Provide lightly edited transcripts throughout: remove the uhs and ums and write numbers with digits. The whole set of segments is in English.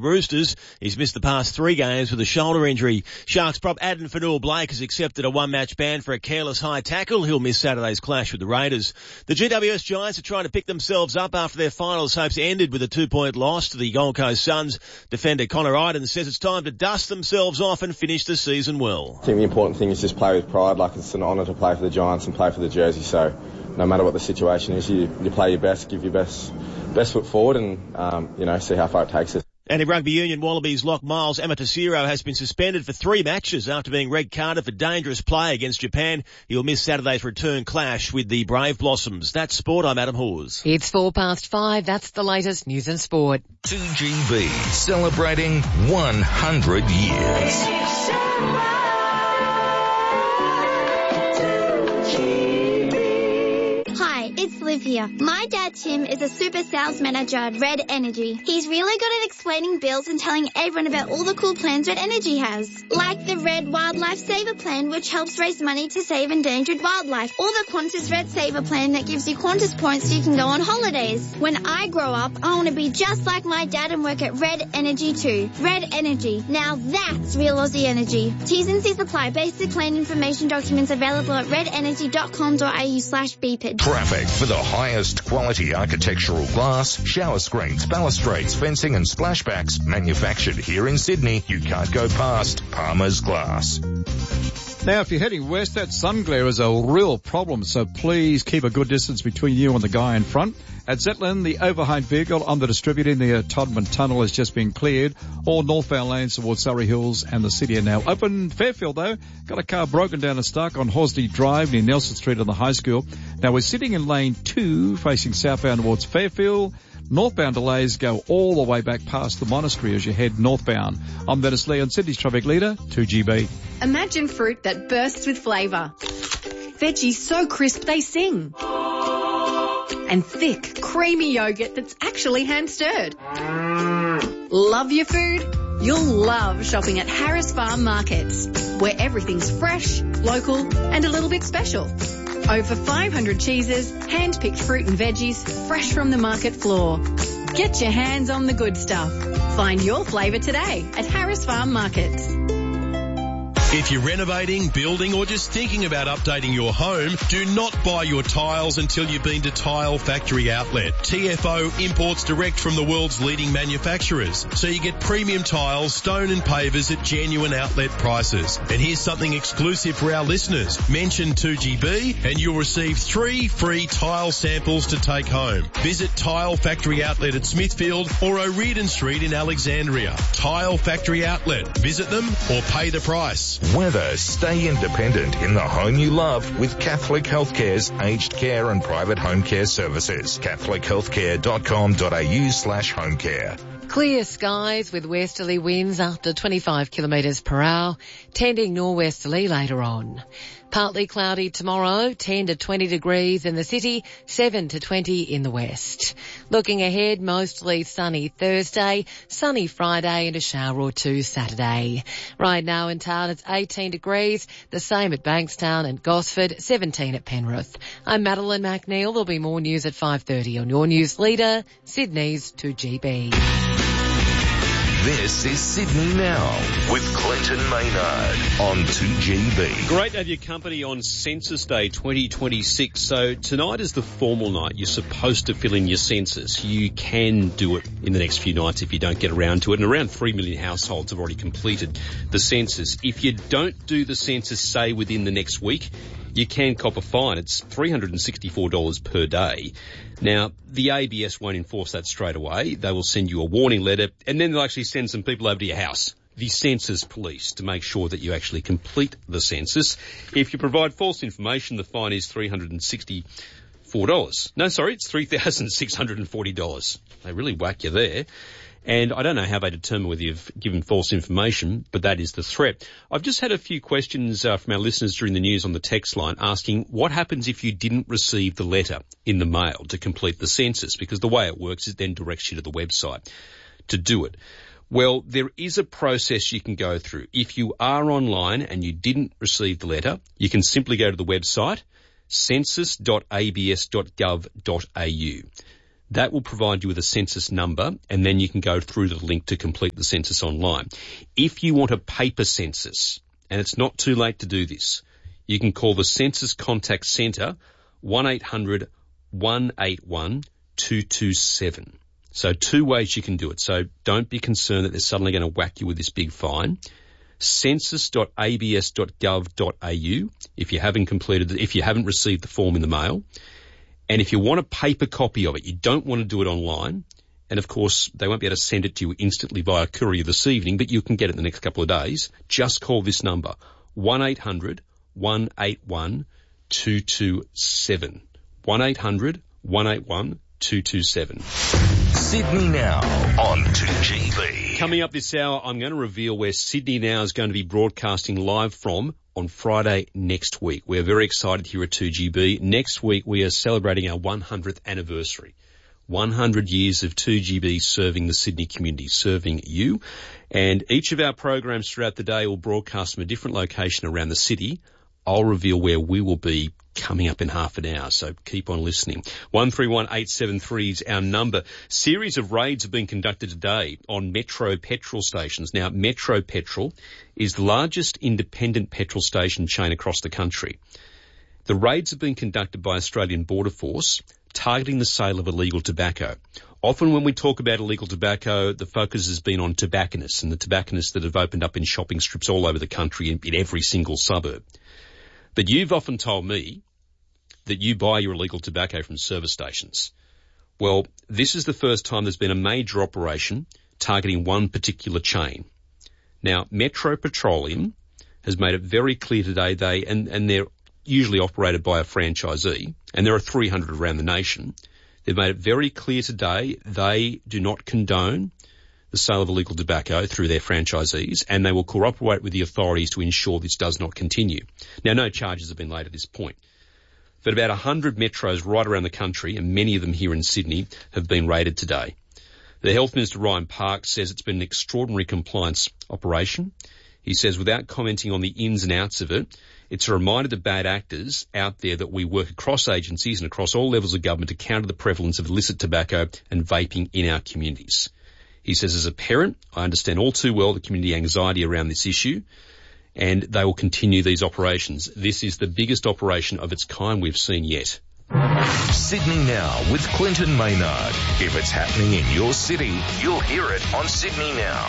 Roosters. He's missed the past 3 games with a shoulder injury. Sharks prop Addin Fanua-Blake has accepted a 1-match ban for a careless high tackle. He'll miss Saturday's clash with the Raiders. The GWS Giants are trying to pick themselves up after their finals hopes ended with a 2-point loss to the Gold Coast Suns. Defender Connor Idun says it's time to dust themselves off and finish the season well. I think the important thing is just play with pride. Like, it's an honour to play for the Giants and play for the jersey, so no matter what the situation is, you play your best, give your best foot forward and, see how far it takes us. And in rugby union, Wallabies lock Miles Amatasiro has been suspended for 3 matches after being red-carded for dangerous play against Japan. He'll miss Saturday's return clash with the Brave Blossoms. That's sport. I'm Adam Hawes. It's 5:04. That's the latest news and sport. 2GB, celebrating 100 years. It's Liv here. My dad Tim is a super sales manager at Red Energy. He's really good at explaining bills and telling everyone about all the cool plans Red Energy has. Like the Red Wildlife Saver Plan, which helps raise money to save endangered wildlife. Or the Qantas Red Saver Plan that gives you Qantas points so you can go on holidays. When I grow up, I want to be just like my dad and work at Red Energy too. Red Energy. Now that's real Aussie energy. T's and C's apply. Basic plan information documents available at redenergy.com.au/BPID. Traffic for the highest quality architectural glass, shower screens, balustrades, fencing and splashbacks manufactured here in Sydney. You can't go past Palmer's Glass. Now, if you're heading west, that sun glare is a real problem, so please keep a good distance between you and the guy in front. At Zetland, the overheight vehicle on the distributor in the Todman Tunnel has just been cleared. All northbound lanes towards Surrey Hills and the city are now open. Fairfield, though, got a car broken down and stuck on Horsley Drive near Nelson Street on the high school. Now, we're sitting in lane 2 facing southbound towards Fairfield. Northbound delays go all the way back past the monastery as you head northbound. I'm Dennis Lee on Sydney's Traffic Leader, 2GB. Imagine fruit that bursts with flavour. Veggies so crisp they sing. And thick, creamy yogurt that's actually hand-stirred. Love your food? You'll love shopping at Harris Farm Markets, where everything's fresh, local and a little bit special. Over 500 cheeses, hand-picked fruit and veggies, fresh from the market floor. Get your hands on the good stuff. Find your flavour today at Harris Farm Markets. If you're renovating, building or just thinking about updating your home, do not buy your tiles until you've been to Tile Factory Outlet. TFO imports direct from the world's leading manufacturers, so you get premium tiles, stone and pavers at genuine outlet prices. And here's something exclusive for our listeners. Mention 2GB and you'll receive 3 free tile samples to take home. Visit Tile Factory Outlet at Smithfield or O'Riordan Street in Alexandria. Tile Factory Outlet. Visit them or pay the price. Weather, stay independent in the home you love with Catholic Healthcare's aged care and private home care services. catholichealthcare.com.au/home care. Clear skies with westerly winds up to 25 kilometres per hour, tending norwesterly later on. Partly cloudy tomorrow, 10 to 20 degrees in the city, 7 to 20 in the west. Looking ahead, mostly sunny Thursday, sunny Friday and a shower or 2 Saturday. Right now in town it's 18 degrees, the same at Bankstown and Gosford, 17 at Penrith. I'm Madeline McNeil. There'll be more news at 5:30 on your news leader, Sydney's 2GB. This is Sydney Now with Clinton Maynard on 2GB. Great to have your company on Census Day 2026. So tonight is the formal night. You're supposed to fill in your census. You can do it in the next few nights if you don't get around to it. And around 3 million households have already completed the census. If you don't do the census, say, within the next week, you can cop a fine. It's $364 per day. Now, the ABS won't enforce that straight away. They will send you a warning letter, and then they'll actually send some people over to your house, the census police, to make sure that you actually complete the census. If you provide false information, the fine is $364. No, sorry, it's $3,640. They really whack you there. And I don't know how they determine whether you've given false information, but that is the threat. I've just had a few questions from our listeners during the news on the text line asking what happens if you didn't receive the letter in the mail to complete the census, because the way it works is it then directs you to the website to do it. Well, there is a process you can go through. If you are online and you didn't receive the letter, you can simply go to the website census.abs.gov.au. That will provide you with a census number, and then you can go through to the link to complete the census online. If you want a paper census, and it's not too late to do this, you can call the Census Contact Centre 1-800-181-227. So 2 ways you can do it. So don't be concerned that they're suddenly going to whack you with this big fine. census.abs.gov.au if you haven't received the form in the mail. And if you want a paper copy of it, you don't want to do it online. And of course, they won't be able to send it to you instantly via courier this evening, but you can get it in the next couple of days. Just call this number, 1-800-181-227. 1-800-181-227. Sydney Now on 2GB. Coming up this hour, I'm going to reveal where Sydney Now is going to be broadcasting live from on Friday next week. We're very excited here at 2GB. Next week, we are celebrating our 100th anniversary. 100 years of 2GB serving the Sydney community, serving you. And each of our programs throughout the day will broadcast from a different location around the city. I'll reveal where we will be coming up in half an hour, so keep on listening. 131873 is our number. Series of raids have been conducted today on Metro petrol stations. Now, Metro Petrol is the largest independent petrol station chain across the country. The raids have been conducted by Australian Border Force, targeting the sale of illegal tobacco. Often when we talk about illegal tobacco, the focus has been on tobacconists and the tobacconists that have opened up in shopping strips all over the country in every single suburb. But you've often told me that you buy your illegal tobacco from service stations. Well, this is the first time there's been a major operation targeting one particular chain. Now, Metro Petroleum has made it very clear today and they're usually operated by a franchisee, and there are 300 around the nation. They've made it very clear today they do not condone the sale of illegal tobacco through their franchisees, and they will cooperate with the authorities to ensure this does not continue. Now, no charges have been laid at this point, but about 100 metros right around the country, and many of them here in Sydney, have been raided today. The Health Minister, Ryan Park, says it's been an extraordinary compliance operation. He says, without commenting on the ins and outs of it, it's a reminder to bad actors out there that we work across agencies and across all levels of government to counter the prevalence of illicit tobacco and vaping in our communities. He says, as a parent, I understand all too well the community anxiety around this issue, and they will continue these operations. This is the biggest operation of its kind we've seen yet. Sydney Now with Clinton Maynard. If it's happening in your city, you'll hear it on Sydney Now.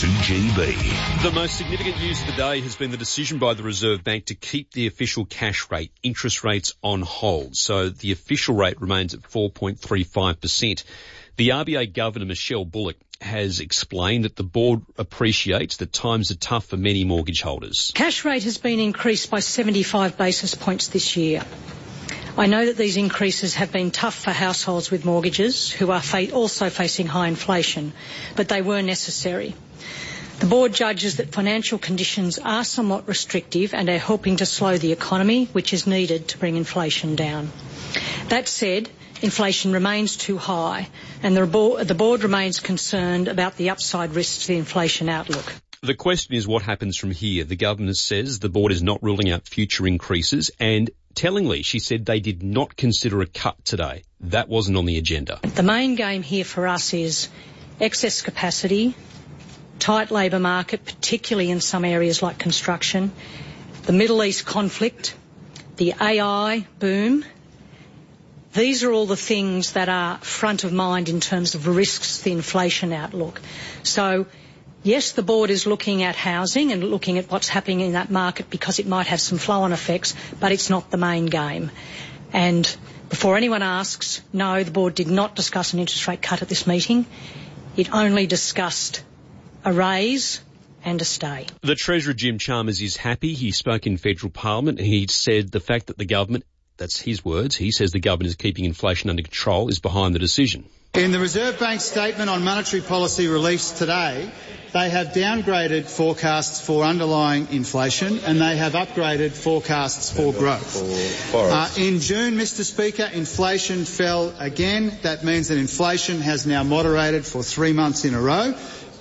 2GB. The most significant news of the day has been the decision by the Reserve Bank to keep the official cash rate, interest rates, on hold. So the official rate remains at 4.35%. The RBA Governor, Michelle Bullock, has explained that the board appreciates that times are tough for many mortgage holders. Cash rate has been increased by 75 basis points this year. I know that these increases have been tough for households with mortgages who are also facing high inflation, but they were necessary. The board judges that financial conditions are somewhat restrictive and are helping to slow the economy, which is needed to bring inflation down. That said, inflation remains too high, and the board remains concerned about the upside risks to the inflation outlook. The question is what happens from here. The governor says the board is not ruling out future increases, and tellingly, she said they did not consider a cut today. That wasn't on the agenda. The main game here for us is excess capacity, tight labour market, particularly in some areas like construction, the Middle East conflict, the AI boom. These are all the things that are front of mind in terms of risks to the inflation outlook. So, yes, the board is looking at housing and looking at what's happening in that market because it might have some flow-on effects, but it's not the main game. And before anyone asks, no, the board did not discuss an interest rate cut at this meeting. It only discussed a raise and a stay. The Treasurer, Jim Chalmers, is happy. He spoke in federal parliament and he said the fact that the government, that's his words, he says the government is keeping inflation under control is behind the decision. In the Reserve Bank's statement on monetary policy released today, they have downgraded forecasts for underlying inflation and they have upgraded forecasts for growth. In June, Mr Speaker, inflation fell again. That means that inflation has now moderated for 3 months in a row.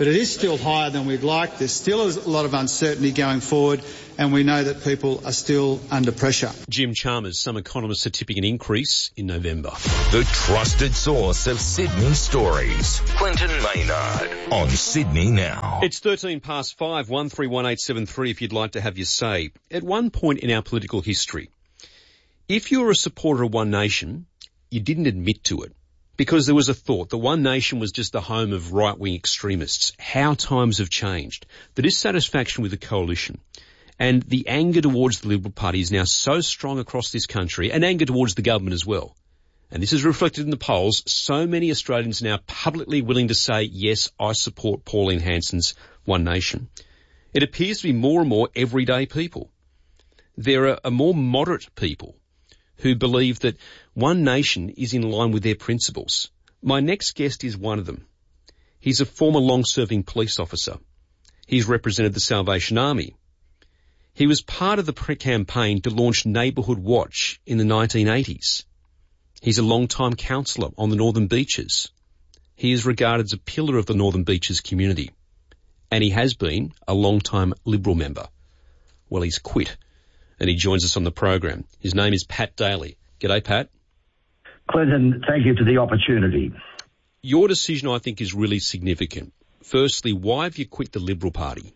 but it is still higher than we'd like. There's still a lot of uncertainty going forward, and we know that people are still under pressure. Jim Chalmers, some economists are tipping an increase in November. The trusted source of Sydney stories. Clinton Maynard on Sydney Now. It's 5:13, 131873 if you'd like to have your say. At one point in our political history, if you were a supporter of One Nation, you didn't admit to it. Because there was a thought that One Nation was just the home of right-wing extremists. How times have changed. The dissatisfaction with the coalition and the anger towards the Liberal Party is now so strong across this country, and anger towards the government as well. And this is reflected in the polls. So many Australians now publicly willing to say, yes, I support Pauline Hanson's One Nation. It appears to be more and more everyday people. There are more moderate people who believe that One Nation is in line with their principles. My next guest is one of them. He's a former long-serving police officer. He's represented the Salvation Army. He was part of the campaign to launch Neighbourhood Watch in the 1980s. He's a long-time councillor on the Northern Beaches. He is regarded as a pillar of the Northern Beaches community. And he has been a long-time Liberal member. Well, he's quit, and he joins us on the program. His name is Pat Daly. G'day, Pat. Clinton, thank you for the opportunity. Your decision, I think, is really significant. Firstly, why have you quit the Liberal Party?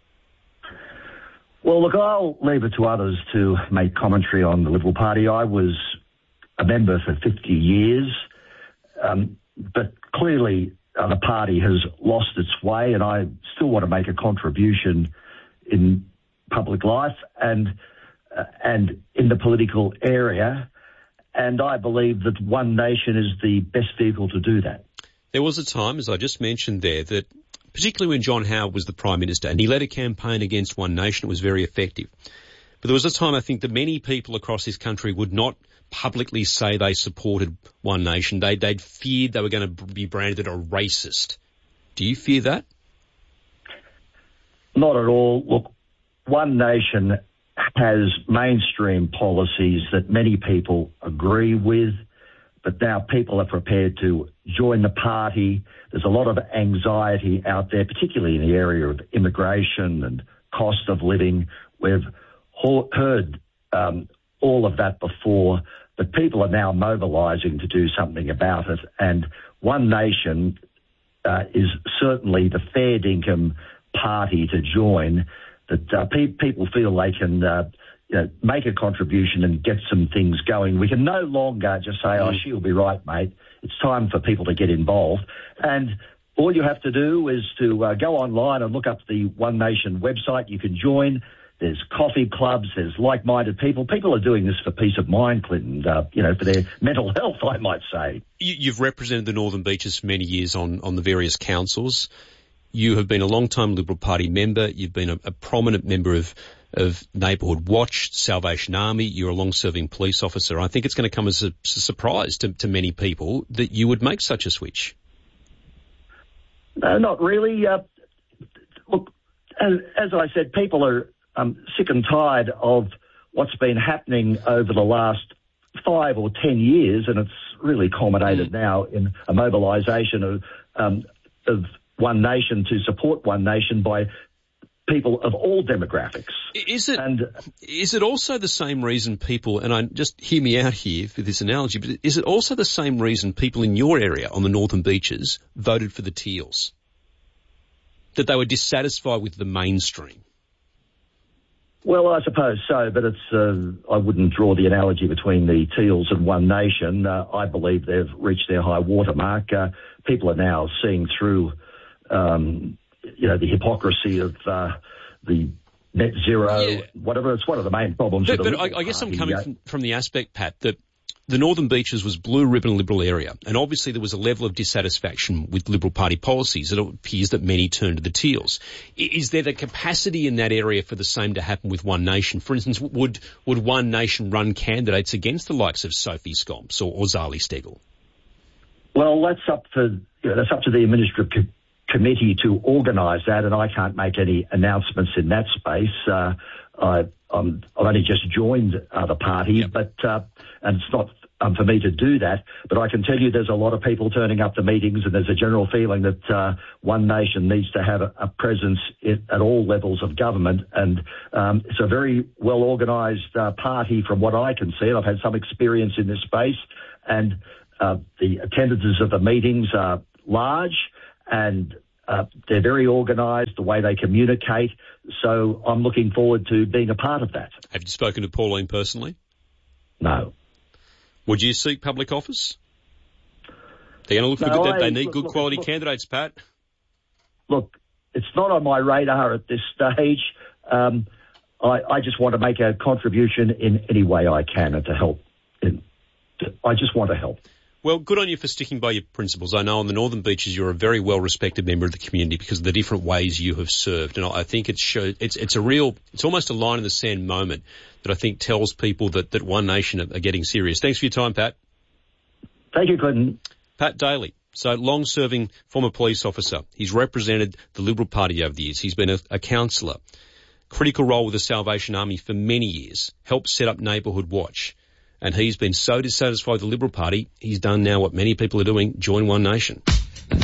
Well, look, I'll leave it to others to make commentary on the Liberal Party. I was a member for 50 years, but clearly the party has lost its way, and I still want to make a contribution in public life and in the political area, and I believe that One Nation is the best vehicle to do that. There was a time, as I just mentioned there, that particularly when John Howard was the Prime Minister, and he led a campaign against One Nation, it was very effective. But there was a time, I think, that many people across this country would not publicly say they supported One Nation. They'd feared they were going to be branded a racist. Do you fear that? Not at all. Look, One Nation has mainstream policies that many people agree with, but now people are prepared to join the party. There's a lot of anxiety out there, particularly in the area of immigration and cost of living. We've heard all of that before, but people are now mobilising to do something about it. And One Nation is certainly the fair dinkum party to join, that people feel they can make a contribution and get some things going. We can no longer just say, oh, she'll be right, mate. It's time for people to get involved. And all you have to do is to go online and look up the One Nation website. You can join. There's coffee clubs. There's like-minded people. People are doing this for peace of mind, Clinton, for their mental health, I might say. You've represented the Northern Beaches for many years on the various councils. You have been a long-time Liberal Party member. You've been a prominent member of Neighbourhood Watch, Salvation Army. You're a long-serving police officer. I think it's going to come as a surprise to many people that you would make such a switch. No, not really. Look, as I said, people are sick and tired of what's been happening over the last 5 or 10 years, and it's really culminated now in a mobilisation of One Nation to support One Nation by people of all demographics. Is it also the same reason people, and just hear me out here for this analogy, but is it also the same reason people in your area on the Northern Beaches voted for the Teals? That they were dissatisfied with the mainstream? Well, I suppose so, but I wouldn't draw the analogy between the Teals and One Nation. I believe they've reached their high water mark. People are now seeing through the hypocrisy of the net zero, whatever. It's one of the main problems. But I guess I'm coming from the aspect, Pat, that the Northern Beaches was blue ribbon Liberal area, and obviously there was a level of dissatisfaction with Liberal Party policies. It appears that many turned to the Teals. Is there the capacity in that area for the same to happen with One Nation? For instance, would One Nation run candidates against the likes of Sophie Scomps or Zali Steggall? Well, that's up to the administrative committee to organise that, and I can't make any announcements in that space. I've only just joined the party, but and it's not for me to do that, but I can tell you there's a lot of people turning up to meetings, and there's a general feeling that One Nation needs to have a presence at all levels of government, and it's a very well-organised party from what I can see. I've had some experience in this space, and the attendances of the meetings are large, and they're very organised, the way they communicate, so I'm looking forward to being a part of that. Have you spoken to Pauline personally? No. Would you seek public office? They're going to look for good. They need good quality candidates, Pat. Look, it's not on my radar at this stage. I just want to make a contribution in any way I can and to help. I just want to help. Well, good on you for sticking by your principles. I know on the Northern Beaches you're a very well-respected member of the community because of the different ways you have served, and I think it's almost a line in the sand moment that I think tells people that One Nation are getting serious. Thanks for your time, Pat. Thank you, Clinton. Pat Daly. So, long-serving former police officer. He's represented the Liberal Party over the years. He's been a councillor. Critical role with the Salvation Army for many years. Helped set up Neighbourhood Watch. And he's been so dissatisfied with the Liberal Party, he's done now what many people are doing, join One Nation.